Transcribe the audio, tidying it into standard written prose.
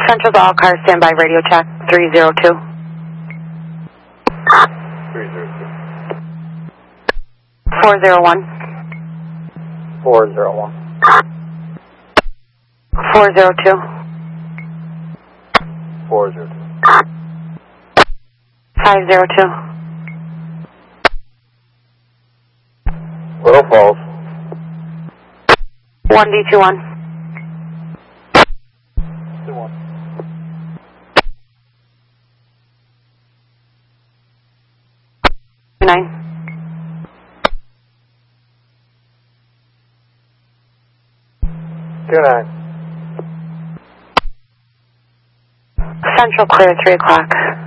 Central to all cars, standby radio check 302. 302. 401. 401. 402. 402. 502. Little Falls. 1D21. 21. 9. Two 9. Central clear 3 o'clock.